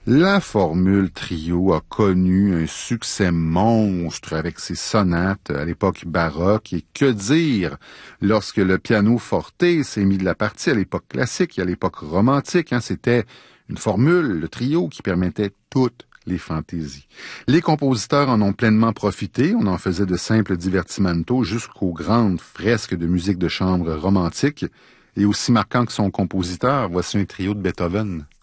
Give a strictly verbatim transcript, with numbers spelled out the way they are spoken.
La formule trio a connu un succès monstre avec ses sonates à l'époque baroque et que dire lorsque le piano forte s'est mis de la partie à l'époque classique et à l'époque romantique. Hein, c'était une formule, le trio, qui permettait toutes les fantaisies. Les compositeurs en ont pleinement profité, on en faisait de simples divertimento jusqu'aux grandes fresques de musique de chambre romantique. Et aussi marquant que son compositeur, voici un trio de Beethoven.